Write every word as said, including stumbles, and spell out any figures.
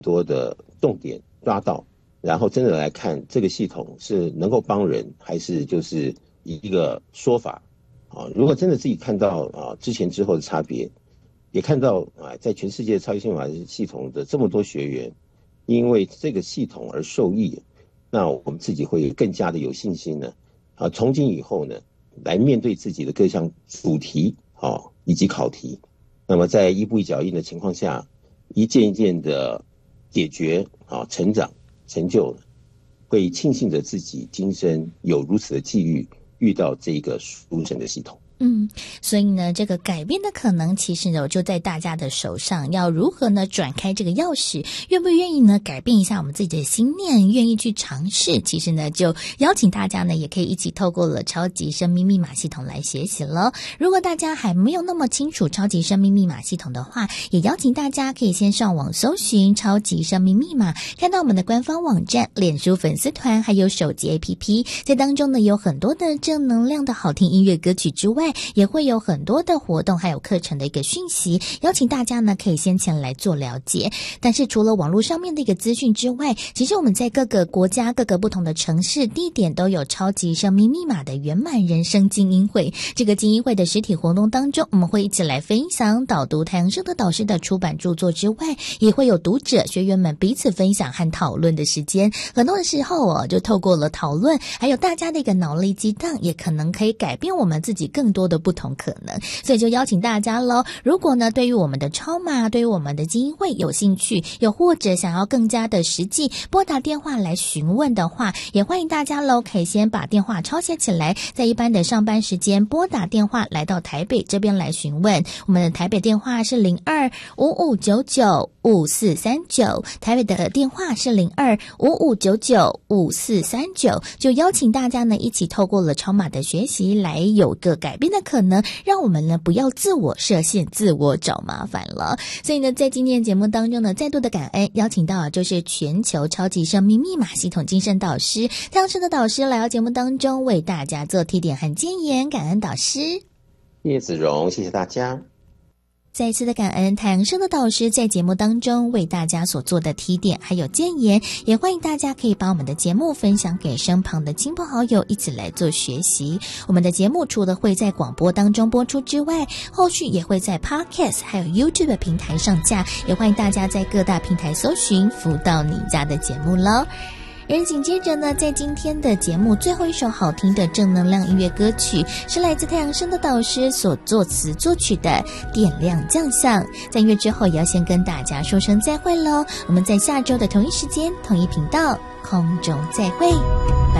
多的重点抓到，然后真的来看这个系统是能够帮人，还是就是一个说法啊？如果真的自己看到啊之前之后的差别，也看到啊在全世界超级心法系统的这么多学员因为这个系统而受益，那我们自己会更加的有信心呢啊，从今以后呢来面对自己的各项主题啊以及考题，那么在一步一脚印的情况下，一件一件的解决啊成长成就，会庆幸着自己今生有如此的际遇遇到这个殊胜的系统。 嗯，所以呢，这个改变的可能其实呢就在大家的手上，要如何呢转开这个钥匙，愿不愿意呢改变一下我们自己的心念，愿意去尝试，其实呢就邀请大家呢也可以一起透过了超级生命密码系统来学习了。如果大家还没有那么清楚超级生命密码系统的话，也邀请大家可以先上网搜寻超级生命密码，看到我们的官方网站、脸书粉丝团还有手机 A P P， 在当中呢有很多的正能量的好听音乐歌曲之外，也会有很多的活动还有课程的一个讯息，邀请大家呢可以先前来做了解。但是除了网络上面的一个资讯之外，其实我们在各个国家各个不同的城市地点都有超级生命密码的圆满人生精英会。这个精英会的实体活动当中，我们会一起来分享导读太阳社的导师的出版著作之外，也会有读者学员们彼此分享和讨论的时间。很多的时候哦，就透过了讨论还有大家的一个脑力激荡，也可能可以改变我们自己更多的不同可能。所以就邀请大家咯，如果呢对于我们的超码，对于我们的精英会有兴趣，又或者想要更加的实际拨打电话来询问的话，也欢迎大家咯可以先把电话抄写起来，在一般的上班时间拨打电话来到台北这边来询问。我们的台北电话是零二五五九九五四三九，台北的电话是零二五五九九五四三九，就邀请大家呢一起透过了超码的学习来有个改变的可能，让我们呢不要自我设限，自我找麻烦了。所以呢在今天的节目当中呢，再度的感恩邀请到啊就是全球超级生命密码系统精神导师太阳社的导师来到节目当中为大家做提点和建言，感恩导师。 谢谢子荣，谢谢大家。 再一次的感恩太阳社的导师在节目当中为大家所做的提点还有建言，也欢迎大家可以把我们的节目分享给身旁的亲朋好友，一起来做学习。我们的节目除了会在广播当中播出之外，后续也会在 Podcast 还有 YouTube 的平台上架，也欢迎大家在各大平台搜寻福到你家的节目咯。而紧接着呢，在今天的节目最后一首好听的正能量音乐歌曲，是来自太阳升的导师所作词作曲的《点亮将相》。在音乐之后，也要先跟大家说声再会咯，我们在下周的同一时间同一频道空中再会。